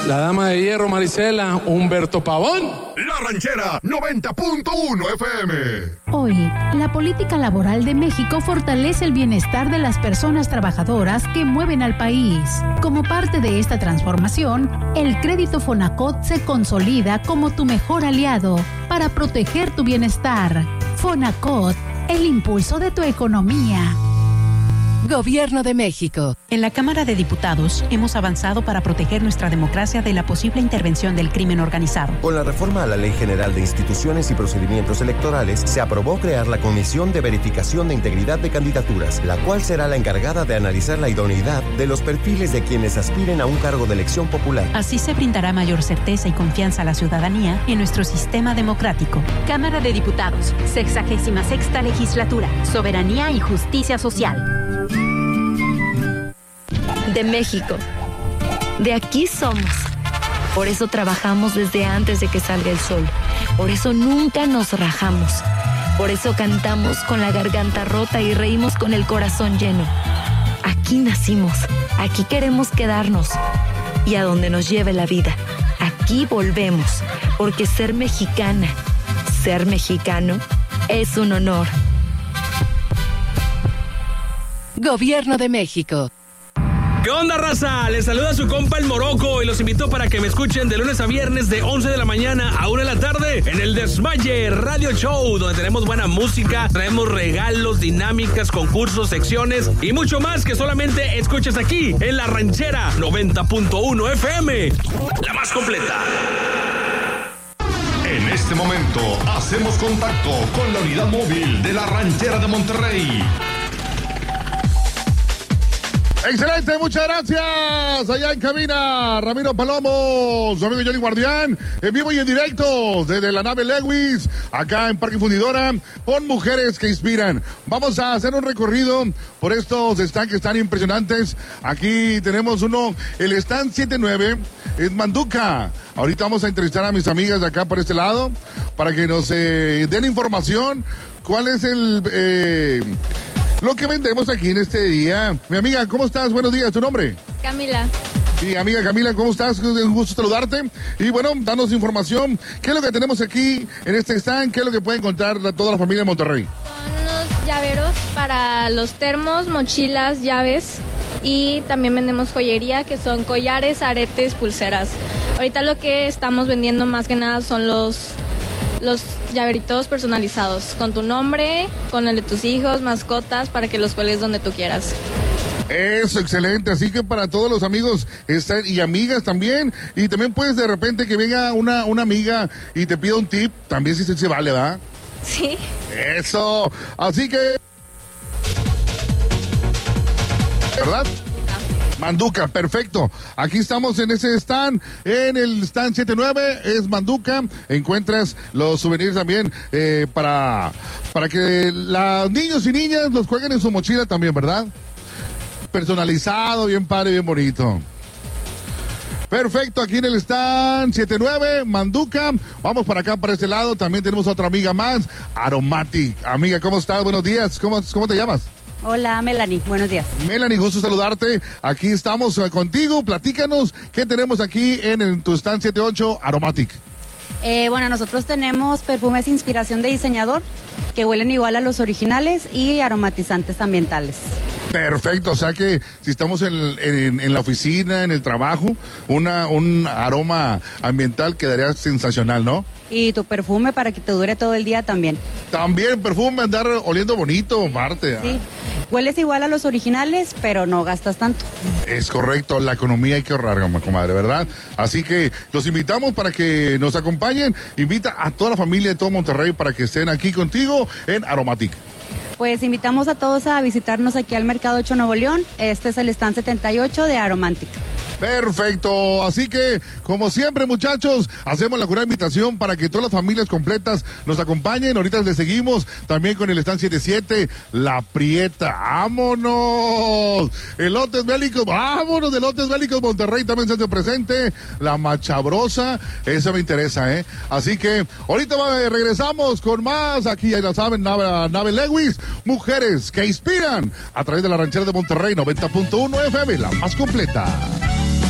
La dama de hierro, Marisela, Humberto Pavón. La Ranchera 90.1 FM. Hoy, la política laboral de México fortalece el bienestar de las personas trabajadoras que mueven al país. Como parte de esta transformación, el crédito Fonacot se consolida como tu mejor aliado para proteger tu bienestar. Fonacot, el impulso de tu economía. Gobierno de México. En la Cámara de Diputados hemos avanzado para proteger nuestra democracia de la posible intervención del crimen organizado. Con la reforma a la Ley General de Instituciones y Procedimientos Electorales, se aprobó crear la Comisión de Verificación de Integridad de Candidaturas, la cual será la encargada de analizar la idoneidad de los perfiles de quienes aspiren a un cargo de elección popular. Así se brindará mayor certeza y confianza a la ciudadanía en nuestro sistema democrático. Cámara de Diputados, 66ª Legislatura, Soberanía y Justicia Social. De México. De aquí somos. Por eso trabajamos desde antes de que salga el sol. Por eso nunca nos rajamos. Por eso cantamos con la garganta rota y reímos con el corazón lleno. Aquí nacimos. Aquí queremos quedarnos. Y a donde nos lleve la vida. Aquí volvemos. Porque ser mexicana, ser mexicano, es un honor. Gobierno de México. ¿Qué onda, raza? Les saluda su compa el Morocco y los invito para que me escuchen de lunes a viernes de 11 de la mañana a 1 de la tarde en el Desmaye Radio Show, donde tenemos buena música, traemos regalos, dinámicas, concursos, secciones y mucho más que solamente escuches aquí en La Ranchera 90.1 FM, la más completa. En este momento hacemos contacto con la unidad móvil de La Ranchera de Monterrey. Excelente, muchas gracias. Allá en cabina, Ramiro Palomo, su amigo Johnny Guardián, en vivo y en directo desde la nave Lewis, acá en Parque Fundidora, con mujeres que inspiran. Vamos a hacer un recorrido por estos stands que están impresionantes. Aquí tenemos uno, el stand 79, es Manduca. Ahorita vamos a entrevistar a mis amigas de acá por este lado, para que nos den información. ¿Cuál es lo que vendemos aquí en este día? Mi amiga, ¿cómo estás? Buenos días, ¿tu nombre? Camila. Sí, amiga Camila, ¿cómo estás? Un gusto saludarte. Y bueno, danos información. ¿Qué es lo que tenemos aquí en este stand? ¿Qué es lo que puede encontrar toda la familia de Monterrey? Son unos llaveros para los termos, mochilas, llaves. Y también vendemos joyería, que son collares, aretes, pulseras. Ahorita lo que estamos vendiendo más que nada son los llaveritos personalizados, con tu nombre, con el de tus hijos, mascotas, para que los cuelgues donde tú quieras. Eso, excelente. Así que para todos los amigos y amigas también. Y también puedes de repente que venga una amiga y te pida un tip, también sí se vale, ¿verdad? Sí. Eso. Así que... ¿verdad? Manduca, perfecto. Aquí estamos en ese stand, en el stand 79, es Manduca. Encuentras los souvenirs también para que los niños y niñas los jueguen en su mochila también, ¿verdad? Personalizado, bien padre, bien bonito. Perfecto, aquí en el stand 79, Manduca. Vamos para acá, para este lado. También tenemos otra amiga más, Aromatic. Amiga, ¿cómo estás? Buenos días. ¿Cómo te llamas? Hola, Melanie, buenos días. Melanie, gusto saludarte. Aquí estamos contigo. Platícanos, ¿qué tenemos aquí en tu stand 78 Aromatic? Bueno, nosotros tenemos perfumes de inspiración de diseñador que huelen igual a los originales y aromatizantes ambientales. Perfecto, o sea que si estamos en la oficina, en el trabajo, un aroma ambiental quedaría sensacional, ¿no? Y tu perfume para que te dure todo el día también. También perfume, andar oliendo bonito, Marte. Sí, hueles igual a los originales, pero no gastas tanto. Es correcto, la economía hay que ahorrar, comadre, ¿verdad? Así que los invitamos para que nos acompañen. Invita a toda la familia de todo Monterrey para que estén aquí contigo en Aromatic. Pues invitamos a todos a visitarnos aquí al Mercado 8 Nuevo León. Este es el stand 78 de Aromantic. Perfecto, así que como siempre, muchachos, hacemos la curada invitación para que todas las familias completas nos acompañen. Ahorita les seguimos también con el stand 77, La Prieta. ¡Vámonos! Elotes bélicos, vámonos de Elotes bélicos. Monterrey también se hace presente. La Machabrosa, esa me interesa, ¿eh? Así que ahorita regresamos con más. Aquí ya saben, nave Lewis, mujeres que inspiran a través de La Ranchera de Monterrey 90.1 FM, la más completa.